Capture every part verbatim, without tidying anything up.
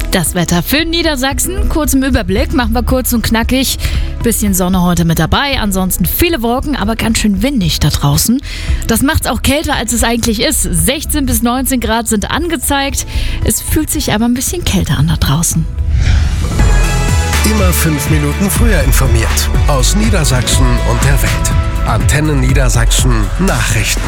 Das Wetter für Niedersachsen, kurz im Überblick, machen wir kurz und knackig. Bisschen Sonne heute mit dabei, ansonsten viele Wolken, aber ganz schön windig da draußen. Das macht es auch kälter, als es eigentlich ist. sechzehn bis neunzehn Grad sind angezeigt. Es fühlt sich aber ein bisschen kälter an da draußen. Immer fünf Minuten früher informiert. Aus Niedersachsen und der Welt. Antenne Niedersachsen Nachrichten.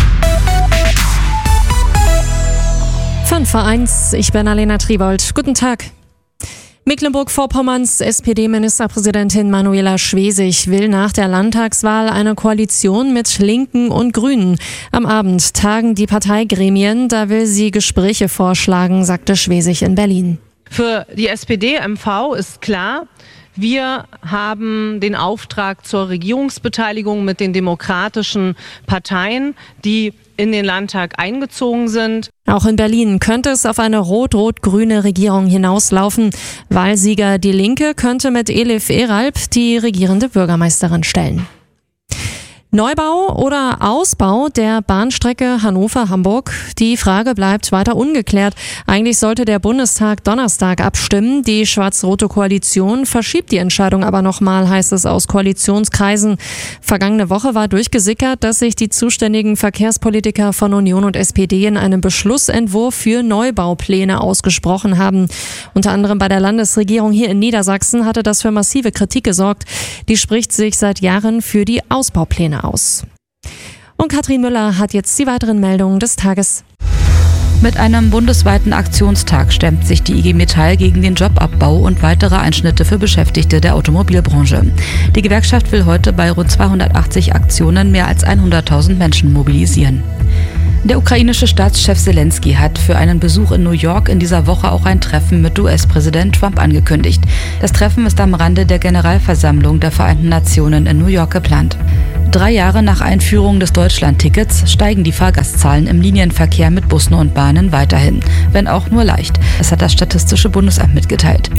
fünf vor eins, ich bin Alena Tribold. Guten Tag. Mecklenburg-Vorpommerns S P D-Ministerpräsidentin Manuela Schwesig will nach der Landtagswahl eine Koalition mit Linken und Grünen. Am Abend tagen die Parteigremien, da will sie Gespräche vorschlagen, sagte Schwesig in Berlin. Für die S P D M V ist klar, wir haben den Auftrag zur Regierungsbeteiligung mit den demokratischen Parteien, die in den Landtag eingezogen sind. Auch in Berlin könnte es auf eine rot-rot-grüne Regierung hinauslaufen. Wahlsieger Die Linke könnte mit Elif Eralp die regierende Bürgermeisterin stellen. Neubau oder Ausbau der Bahnstrecke Hannover-Hamburg? Die Frage bleibt weiter ungeklärt. Eigentlich sollte der Bundestag Donnerstag abstimmen. Die schwarz-rote Koalition verschiebt die Entscheidung aber nochmal, heißt es aus Koalitionskreisen. Vergangene Woche war durchgesickert, dass sich die zuständigen Verkehrspolitiker von Union und S P D in einem Beschlussentwurf für Neubaupläne ausgesprochen haben. Unter anderem bei der Landesregierung hier in Niedersachsen hatte das für massive Kritik gesorgt. Die spricht sich seit Jahren für die Ausbaupläne aus. Und Katrin Müller hat jetzt die weiteren Meldungen des Tages. Mit einem bundesweiten Aktionstag stemmt sich die I G Metall gegen den Jobabbau und weitere Einschnitte für Beschäftigte der Automobilbranche. Die Gewerkschaft will heute bei rund zweihundertachtzig Aktionen mehr als hunderttausend Menschen mobilisieren. Der ukrainische Staatschef Zelensky hat für einen Besuch in New York in dieser Woche auch ein Treffen mit U S-Präsident Trump angekündigt. Das Treffen ist am Rande der Generalversammlung der Vereinten Nationen in New York geplant. Drei Jahre nach Einführung des Deutschland-Tickets steigen die Fahrgastzahlen im Linienverkehr mit Bussen und Bahnen weiterhin, wenn auch nur leicht. Das hat das Statistische Bundesamt mitgeteilt.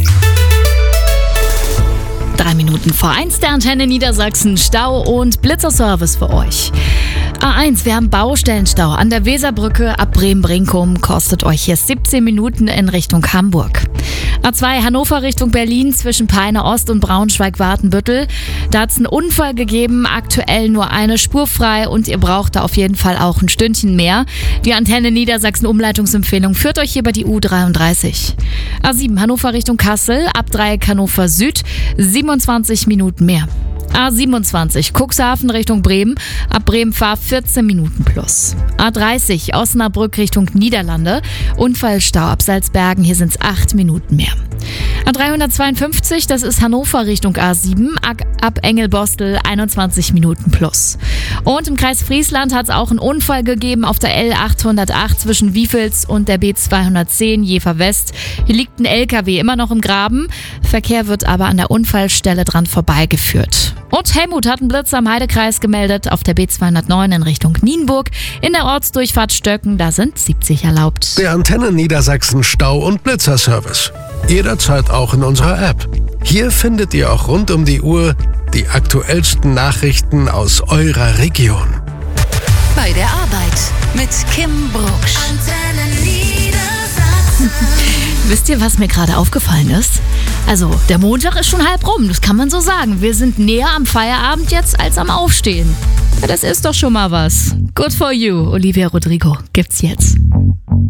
Drei Minuten vor eins der Antenne Niedersachsen, Stau und Blitzerservice für euch. A eins, wir haben Baustellenstau an der Weserbrücke ab Bremen-Brinkum, kostet euch hier siebzehn Minuten in Richtung Hamburg. A zwei, Hannover Richtung Berlin zwischen Peine Ost und Braunschweig-Wartenbüttel. Da hat es einen Unfall gegeben, aktuell nur eine Spur frei und ihr braucht da auf jeden Fall auch ein Stündchen mehr. Die Antenne Niedersachsen Umleitungsempfehlung führt euch hier über die U dreiunddreißig. A sieben, Hannover Richtung Kassel, ab Dreieck Hannover Süd, siebenundzwanzig Minuten mehr. A siebenundzwanzig, Cuxhaven Richtung Bremen, ab Bremen fahr vierzehn Minuten plus. A dreißig, Osnabrück Richtung Niederlande, Unfallstau ab Salzbergen, hier sind es acht Minuten mehr. A dreihundertzweiundfünfzig, das ist Hannover Richtung A sieben, ab Engelbostel einundzwanzig Minuten plus. Und im Kreis Friesland hat es auch einen Unfall gegeben auf der L achthundertacht zwischen Wiefels und der B zweihundertzehn Jever West. Hier liegt ein L K W immer noch im Graben, Verkehr wird aber an der Unfallstelle dran vorbeigeführt. Und Helmut hat einen Blitz am Heidekreis gemeldet auf der B zweihundertneun in Richtung Nienburg. In der Ortsdurchfahrt Stöcken, da sind siebzig erlaubt. Der Antenne Niedersachsen Stau- und Blitzerservice. Jederzeit auch in unserer App. Hier findet ihr auch rund um die Uhr die aktuellsten Nachrichten aus eurer Region. Bei der Arbeit mit Kim Brucksch. Antenne Niedersachsen. Wisst ihr, was mir gerade aufgefallen ist? Also, der Montag ist schon halb rum, das kann man so sagen. Wir sind näher am Feierabend jetzt als am Aufstehen. Ja, das ist doch schon mal was. Good for you, Olivia Rodrigo, gibt's jetzt.